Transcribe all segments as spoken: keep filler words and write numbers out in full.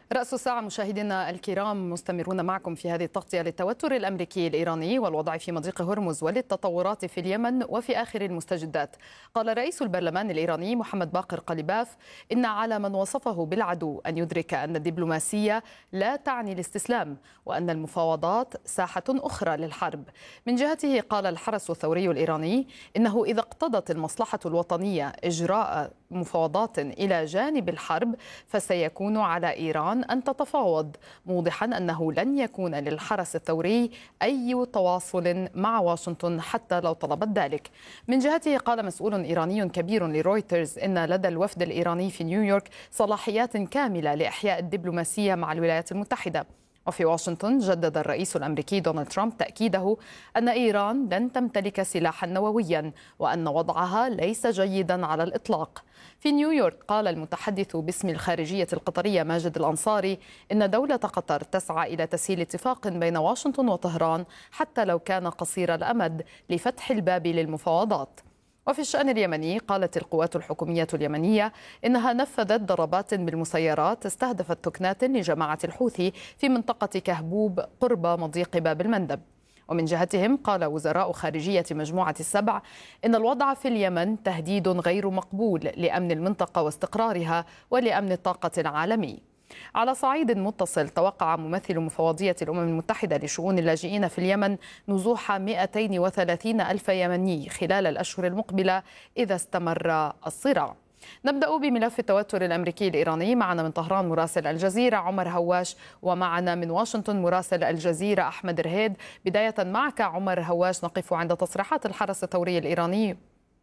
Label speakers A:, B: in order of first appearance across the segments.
A: رأس الساعة مشاهدينا الكرام، مستمرون معكم في هذه التغطية للتوتر الأمريكي الإيراني والوضع في مضيق هرمز وللتطورات في اليمن وفي آخر المستجدات. قال رئيس البرلمان الإيراني محمد باقر قليباف إن على من وصفه بالعدو أن يدرك أن الدبلوماسية لا تعني الاستسلام وأن المفاوضات ساحة أخرى للحرب. من جهته قال الحرس الثوري الإيراني إنه إذا اقتضت المصلحة الوطنية إجراء مفاوضات إلى جانب الحرب فسيكون على إيران أن تتفاوض، موضحا أنه لن يكون للحرس الثوري أي تواصل مع واشنطن حتى لو طلبت ذلك. من جهته قال مسؤول إيراني كبير لرويترز إن لدى الوفد الإيراني في نيويورك صلاحيات كاملة لإحياء الدبلوماسية مع الولايات المتحدة. وفي واشنطن جدد الرئيس الأمريكي دونالد ترامب تأكيده أن إيران لن تمتلك سلاحا نوويا وأن وضعها ليس جيدا على الإطلاق. في نيويورك قال المتحدث باسم الخارجية القطرية ماجد الأنصاري إن دولة قطر تسعى إلى تسهيل اتفاق بين واشنطن وطهران حتى لو كان قصير الأمد لفتح الباب للمفاوضات. وفي الشأن اليمني قالت القوات الحكومية اليمنية إنها نفذت ضربات بالمسيرات استهدفت تكنات لجماعة الحوثي في منطقة كهبوب قرب مضيق باب المندب. ومن جهتهم قال وزراء خارجية مجموعة السبع إن الوضع في اليمن تهديد غير مقبول لأمن المنطقة واستقرارها ولأمن الطاقة العالمي. على صعيد متصل توقع ممثل مفوضية الأمم المتحدة لشؤون اللاجئين في اليمن نزوح مئتين وثلاثين ألف يمني خلال الأشهر المقبلة إذا استمر الصراع. نبدأ بملف التوتر الأمريكي الإيراني. معنا من طهران مراسل الجزيرة عمر هواش، ومعنا من واشنطن مراسل الجزيرة أحمد رهيد. بداية معك عمر هواش، نقف عند تصريحات الحرس الثوري الإيراني.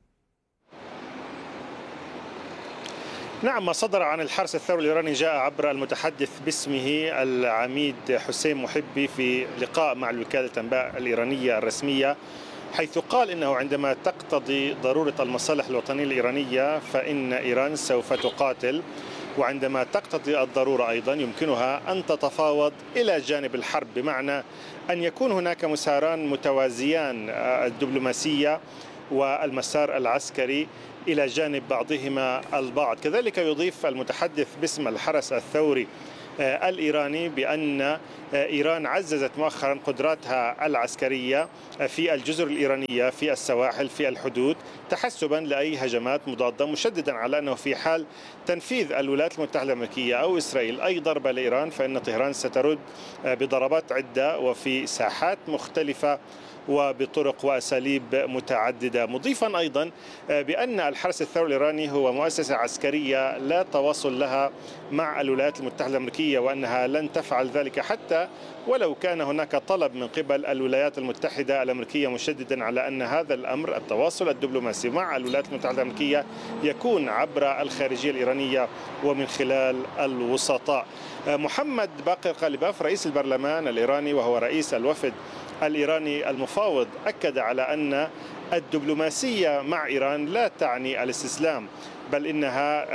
B: نعم، ما صدر عن الحرس الثوري الإيراني جاء عبر المتحدث باسمه العميد حسين محبي في لقاء مع الوكالة الأنباء الإيرانية الرسمية، حيث قال إنه عندما تقتضي ضرورة المصالح الوطنية الإيرانية فإن إيران سوف تقاتل، وعندما تقتضي الضرورة أيضا يمكنها أن تتفاوض إلى جانب الحرب، بمعنى أن يكون هناك مساران متوازيان، الدبلوماسية والمسار العسكري إلى جانب بعضهما البعض. كذلك يضيف المتحدث باسم الحرس الثوري الإيراني بأن إيران عززت مؤخرا قدراتها العسكرية في الجزر الإيرانية في السواحل في الحدود تحسبا لأي هجمات مضادة، مشددا على أنه في حال تنفيذ الولايات المتحدة الأمريكية أو إسرائيل أي ضربة لإيران فإن طهران سترد بضربات عدة وفي ساحات مختلفة وبطرق وأساليب متعددة، مضيفا أيضا بأن الحرس الثوري الإيراني هو مؤسسة عسكرية لا تواصل لها مع الولايات المتحدة الأمريكية، وأنها لن تفعل ذلك حتى ولو كان هناك طلب من قبل الولايات المتحدة الأمريكية، مشددا على أن هذا الأمر التواصل الدبلوماسي مع الولايات المتحدة الأمريكية يكون عبر الخارجية الإيرانية ومن خلال الوسطاء. محمد باقر قليباف رئيس البرلمان الإيراني وهو رئيس الوفد الإيراني المفاوض أكد على أن الدبلوماسية مع إيران لا تعني الاستسلام، بل إنها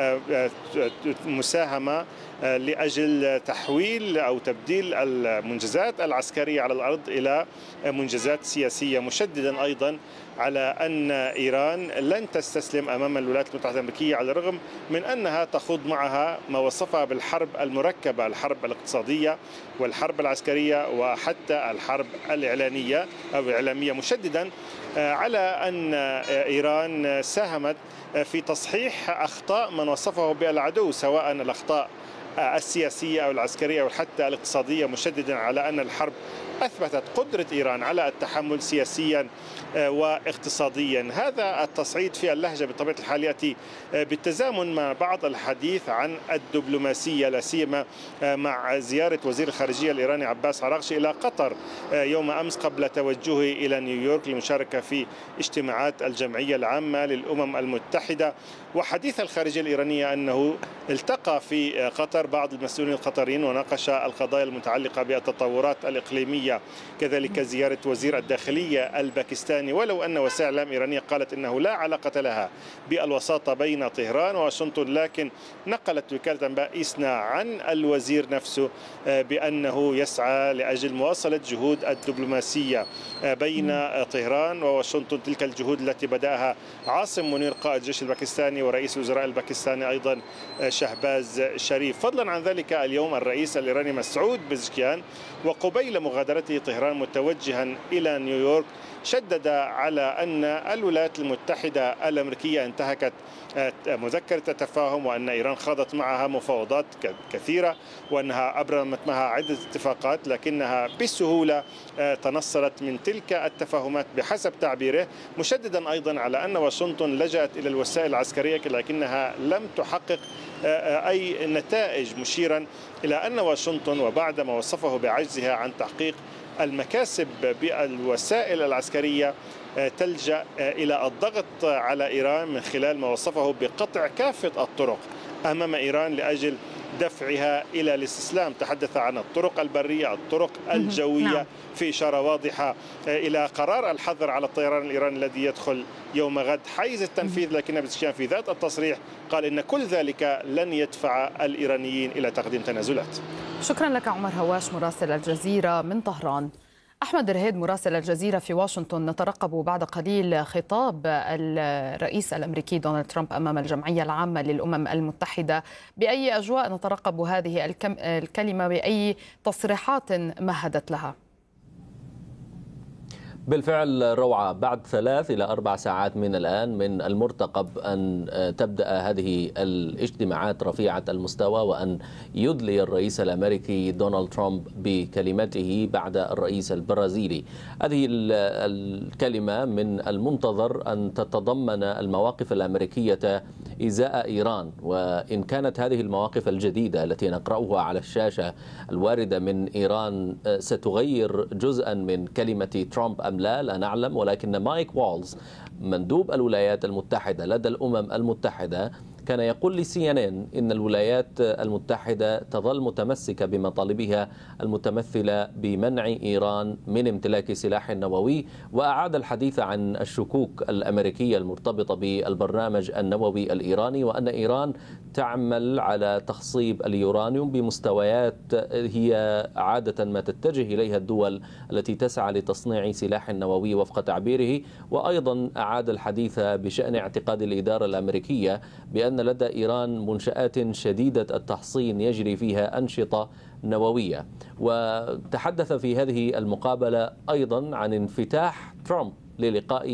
B: مساهمة لأجل تحويل أو تبديل المنجزات العسكرية على الأرض إلى منجزات سياسية، مشددا أيضا على أن إيران لن تستسلم أمام الولايات المتحدة الأمريكية على الرغم من أنها تخوض معها ما وصفها بالحرب المركبة، الحرب الاقتصادية والحرب العسكرية وحتى الحرب الإعلانية أو الإعلامية، مشددا على أن إيران ساهمت في تصحيح أخطاء من وصفه بالعدو، سواء الأخطاء السياسية أو العسكرية أو حتى الاقتصادية، مشددا على أن الحرب أثبتت قدرة إيران على التحمل سياسيا واقتصاديا. هذا التصعيد في اللهجة بطبيعة الحال يأتي بالتزامن مع بعض الحديث عن الدبلوماسية، لا سيما مع زيارة وزير الخارجية الإيراني عباس عراقشي إلى قطر يوم أمس قبل توجهه إلى نيويورك للمشاركة في اجتماعات الجمعية العامة للأمم المتحدة. وحديث الخارجية الإيرانية أنه التقى في قطر بعض المسؤولين القطريين وناقش القضايا المتعلقة بالتطورات الإقليمية، كذلك زيارة وزير الداخلية الباكستاني، ولو أن وسائل الإعلام الإيرانية قالت أنه لا علاقة لها بالوساطة بين طهران وواشنطن، لكن نقلت وكالة أنباء إيسنا عن الوزير نفسه بأنه يسعى لأجل مواصلة جهود الدبلوماسية بين طهران وواشنطن، تلك الجهود التي بدأها عاصم منير قائد الجيش الباكستاني ورئيس الوزراء الباكستاني أيضا شهباز شريف. فضلا عن ذلك اليوم الرئيس الإيراني مسعود بزشكيان وقبيل مغادرته طهران متوجها إلى نيويورك شدد على أن الولايات المتحدة الأمريكية انتهكت مذكرة التفاهم وأن إيران خاضت معها مفاوضات كثيرة وأنها أبرمت معها عدة اتفاقات لكنها بسهولة تنصلت من تلك التفاهمات بحسب تعبيره، مشددا أيضا على أن واشنطن لجأت إلى الوسائل العسكرية لكنها لم تحقق أي نتائج، مشيرا إلى أن واشنطن وبعدما وصفه بعجزها عن تحقيق المكاسب بالوسائل العسكرية تلجأ إلى الضغط على إيران من خلال ما وصفه بقطع كافة الطرق أمام إيران لأجل دفعها إلى الاستسلام. تحدث عن الطرق البرية، الطرق الجوية، في إشارة واضحة إلى قرار الحظر على الطيران الإيراني الذي يدخل يوم غد حيز التنفيذ، لكن بزشكيان في ذات التصريح قال إن كل ذلك لن يدفع الإيرانيين إلى تقديم تنازلات.
A: شكرا لك عمر هواش مراسل الجزيرة من طهران. أحمد رهيد مراسل الجزيرة في واشنطن، نترقب بعد قليل خطاب الرئيس الأمريكي دونالد ترامب أمام الجمعية العامة للأمم المتحدة. بأي أجواء نترقب هذه الكلمة، بأي تصريحات مهدت لها؟
C: بالفعل روعة، بعد ثلاث إلى أربع ساعات من الآن من المرتقب أن تبدأ هذه الاجتماعات رفيعة المستوى وأن يدلي الرئيس الأمريكي دونالد ترامب بكلمته بعد الرئيس البرازيلي. هذه الكلمة من المنتظر أن تتضمن المواقف الأمريكية إزاء إيران، وإن كانت هذه المواقف الجديدة التي نقرأها على الشاشة الواردة من إيران ستغير جزءا من كلمة ترامب أم لا لا نعلم، ولكن مايك والز مندوب الولايات المتحدة لدى الأمم المتحدة كان يقول لسي ان ان إن الولايات المتحدة تظل متمسكة بمطالبها المتمثلة بمنع إيران من امتلاك سلاح نووي، وأعاد الحديث عن الشكوك الأمريكية المرتبطة بالبرنامج النووي الإيراني، وأن إيران تعمل على تخصيب اليورانيوم بمستويات هي عادة ما تتجه إليها الدول التي تسعى لتصنيع سلاح نووي وفق تعبيره. وأيضا أعاد الحديث بشأن اعتقاد الإدارة الأمريكية بأن لدى إيران منشآت شديدة التحصين يجري فيها أنشطة نووية. وتحدث في هذه المقابلة أيضا عن انفتاح ترامب للقاء